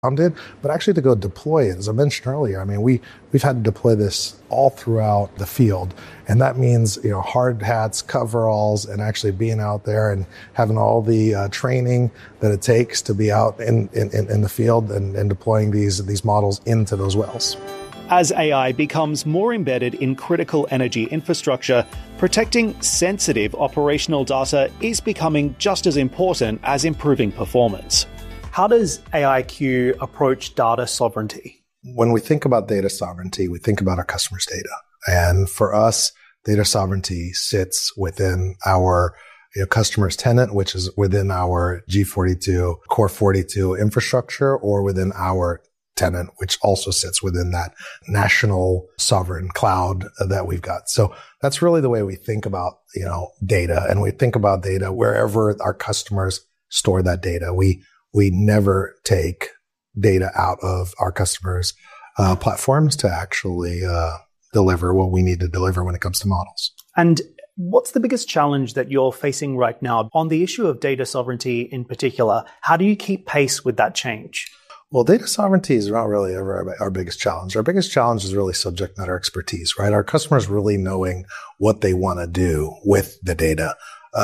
grounded, but actually to go deploy it. As I mentioned earlier, I mean, we've had to deploy this all throughout the field. And that means, hard hats, coveralls, and actually being out there and having all the training that it takes to be out in the field and deploying these models into those wells. As AI becomes more embedded in critical energy infrastructure, protecting sensitive operational data is becoming just as important as improving performance. How does AIQ approach data sovereignty? When we think about data sovereignty, we think about our customers' data. And for us, data sovereignty sits within our customer's tenant, which is within our G42, Core 42 infrastructure, or within our tenant, which also sits within that national sovereign cloud that we've got. So that's really the way we think about, data. And we think about data wherever our customers store that data. We never take data out of our customers' platforms to actually deliver what we need to deliver when it comes to models. And what's the biggest challenge that you're facing right now on the issue of data sovereignty in particular? How do you keep pace with that change? Well, data sovereignty is not really ever our biggest challenge. Our biggest challenge is really subject matter expertise, right? Our customers really knowing what they want to do with the data.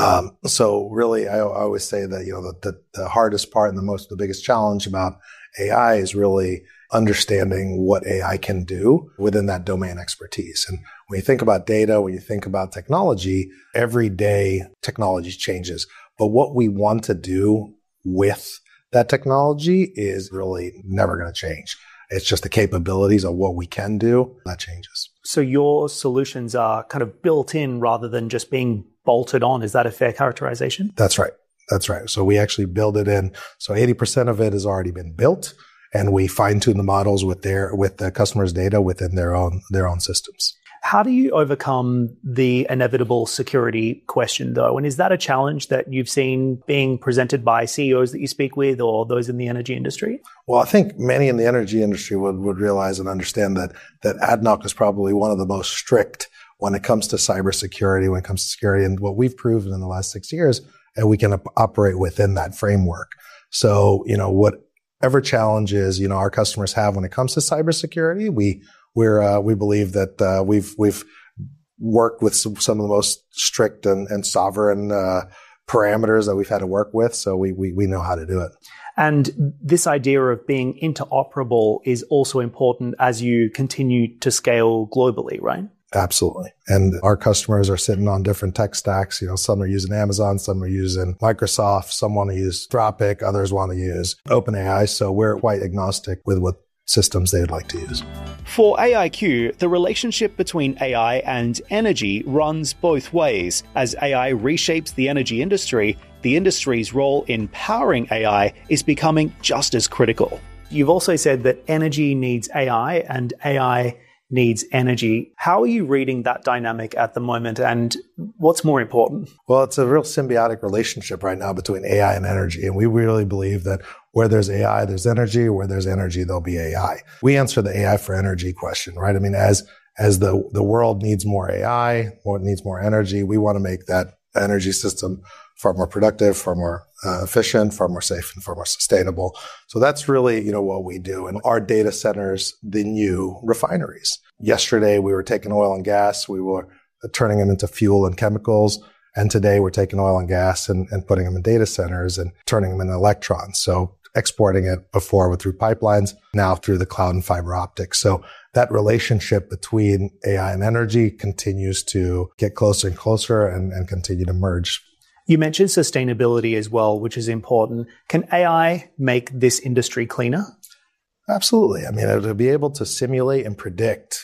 So really, I always say that, the hardest part and the biggest challenge about AI is really understanding what AI can do within that domain expertise. And when you think about data, when you think about technology, every day technology changes. But what we want to do with that technology is really never going to change. It's just the capabilities of what we can do that changes. So your solutions are kind of built in rather than just being bolted on. Is that a fair characterization? That's right. So we actually build it in. So 80% of it has already been built, and we fine tune the models with the customer's data within their own systems. How do you overcome the inevitable security question, though? And is that a challenge that you've seen being presented by CEOs that you speak with or those in the energy industry? Well, I think many in the energy industry would realize and understand that ADNOC is probably one of the most strict when it comes to cybersecurity, when it comes to security. And what we've proven in the last 6 years, and we can operate within that framework. So, whatever challenges, our customers have when it comes to cybersecurity, we believe that we've worked with some of the most strict and sovereign parameters that we've had to work with. So we know how to do it. And this idea of being interoperable is also important as you continue to scale globally, right? Absolutely. And our customers are sitting on different tech stacks. Some are using Amazon, some are using Microsoft, some want to use Anthropic, others want to use OpenAI. So we're quite agnostic with what systems they'd like to use. For AIQ, the relationship between AI and energy runs both ways. As AI reshapes the energy industry, the industry's role in powering AI is becoming just as critical. You've also said that energy needs AI and AI needs energy. How are you reading that dynamic at the moment, and what's more important? Well, it's a real symbiotic relationship right now between AI and energy, and we really believe that where there's AI, there's energy. Where there's energy, there'll be AI. We answer the AI for energy question, right? I mean, as the world needs more AI, needs more energy, we want to make that energy system far more productive, far more efficient, far more safe, and far more sustainable. So that's really, what we do. And our data centers, the new refineries. Yesterday, we were taking oil and gas. We were turning them into fuel and chemicals. And today, we're taking oil and gas and putting them in data centers and turning them into electrons. So exporting it before through pipelines, now through the cloud and fiber optics. So that relationship between AI and energy continues to get closer and closer and continue to merge. You mentioned sustainability as well, which is important. Can AI make this industry cleaner? Absolutely. I mean, to be able to simulate and predict,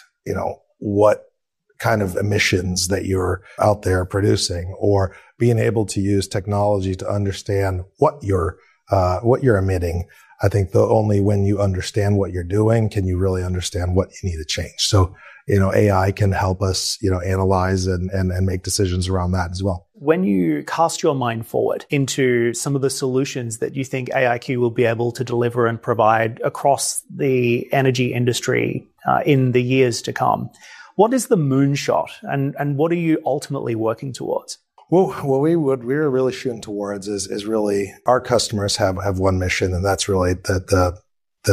what kind of emissions that you're out there producing, or being able to use technology to understand what you're emitting. I think only when you understand what you're doing can you really understand what you need to change. So, AI can help us, analyze and make decisions around that as well. When you cast your mind forward into some of the solutions that you think AIQ will be able to deliver and provide across the energy industry in the years to come, what is the moonshot and what are you ultimately working towards? Well, what we're really shooting towards is really our customers have one mission, and that's really that